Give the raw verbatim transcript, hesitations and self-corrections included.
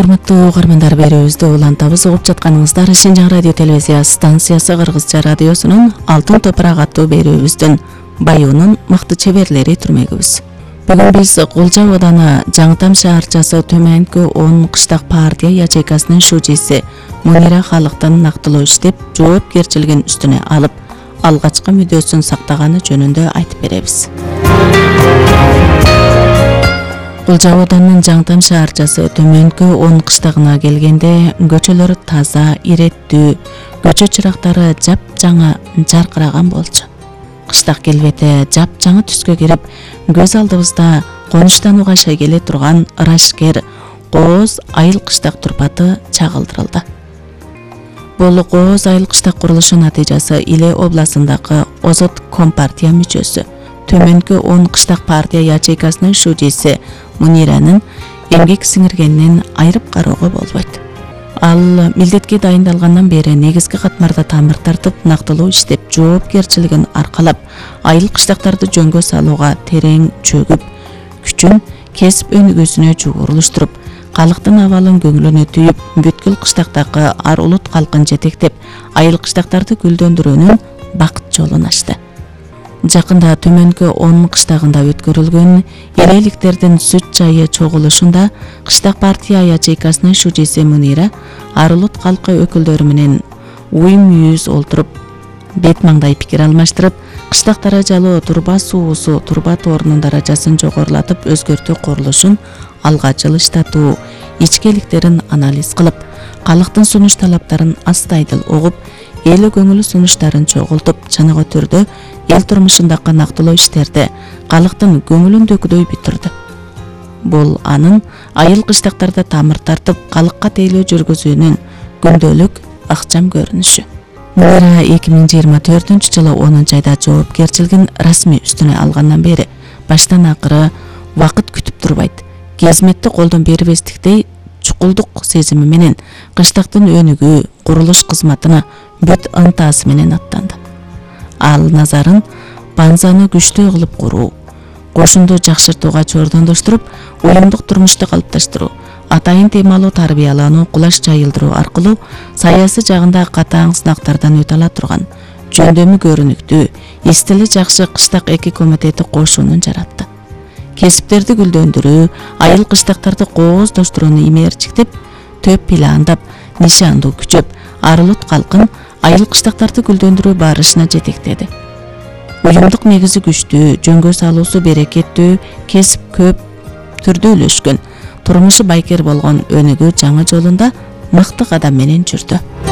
Урматтуу угармандар, берүүбүздү улантабыз. Угуп жатканыңыздар Шинжаң радио телевизия станциясы Кыргызча радиосунун Алтын топурак аттуу берүүбүздүн Баюунун мыкты чеберлери түрмөгүбүз. Бүгүн биз Кулжа ауданы Жаңтам шаарчасы төмөнкү он кыштак партия ячейкасынын шужиси Мунира халыктын нактылоо иштеп, жоопкерчилигин үстүнө алып, алгачкы мүдөөсүн сактаганы жөнүндө айтып беребиз. Кулжа ауданынын Жаңтам шаарчасы төмөнкү он кыштагына келгенде көчөлөр таза, иреттүү, көчө чырактары жапжаңа жаркыраган болчу. Кыштак келбети жапжаңы түскө кирип, көз алдыбызда конуштанууга шегеле турган Рашкер Кооз айыл кыштак турпаты чагылдырылды. Бул Кооз айыл кыштак курулушу натыйжасы Иле областындагы Озот компартия мүчөсү, төмөнкү он кыштак партия ячейкасынын шужиси Муниранын эмгек сиңиргенинен айрып кароого болбойт. Ал милдетке дайындалгандан бери негизги катмарда тамыр тартып, нактылуу иштеп, жоопкерчилигин аркалап, айыл кыштактарды жөнгө салууга терең чөгүп, күчүн кесип өнүгүүсүнө жугурулуштуруп, калктын абалын көңүлүнө түйүп, бүткүл кыштактагы ар улут калкын жетектеп, айыл кыштактарды гүлдөндүрүүнүн бакыт жолун ачты. Жакында төмөнкү он кыштагында өткөрүлгөн элеликтердин сүт жайы чогулушунда кыштак партия ячейкасынын шужиси Мунира ар улут калкы өкүлдөрү менен уюм үйүз олтуруп, бет маңдай пикир алмаштырып, кыштак даражалуу турба суусу, турба тоорунун даражасын жогорулатып өзгөртүү курулушун алга жылыштатуу, ичкеликтерин анализ кылып, калктын сунуш талаптарын астайдыл угуп, эл көңүлү сунуштарын чогултуп, чыныгы түрдө эл турмушундагы нактылоо иштерди калктын көңүлүндөгүдөй бүтүрдү. Бул анын айыл кыштактарда тамыр тартып, калкка тейлөө жүргүзүүнүн күндөлүк ыкчам көрүнүшү. Мунира эки миң жыйырма төртүнчү жылы онунчу айда жоопкерчилигин расмий үстүнө алгандан бери баштан акыры вакыт күтүп турбайт. Кезметти колдон бербестиктей чукулдук сезими менен кыштактын өнүгүү, курулуш кызматына бүт ынтасы менен аттанды. Ал назарын банзаны күчтүү кылып куруу, кошунду жакшыртууга чордондоштуруп, уюмдук турмушту калыпташтыруу, атайын темалуу тарбиялануу, кулаш жайылдыруу аркылуу саясий жагында катаң сынактардан өтө ала турган, жөндөмү көрүнүктүү, эстили жакшы кыштак эки комитети кошуунун жаратты. Кесиптерди гүлдөндүрүү, айыл кыштактарды кооздоштурууну имээрчиктеп, төп пландап, нишандуу күчөп, ар улут калкын айыл кыштактарды гүлдөндүрүү барышына жетектеди. Уюмдук негизи күчтүү, жөнгө салуусу берекеттүү, кесип көп түрдө үлөшкөн, турмушу байкер болгон өнүгүү жаңы жолунда мыкты кадам менен жүрдү.